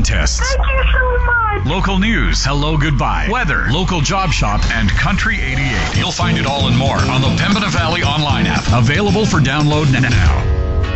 contests. Thank you so much. Local news, hello, goodbye, weather, local job shop, and Country 88. You'll find it all and more on the Pembina Valley online app. Available for download now.